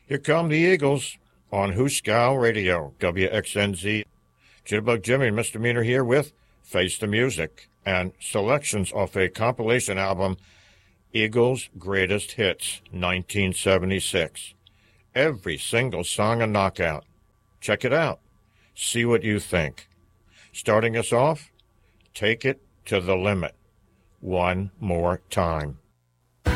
Here come the Eagles on Hooskow Radio, WXNZ. Jitterbug Jimmy and Mr. Meaner here with Face the Music and selections off a compilation album, Eagles Greatest Hits, 1976. Every single song a knockout. Check it out. See what you think. Starting us off, Take It to the Limit. One more time.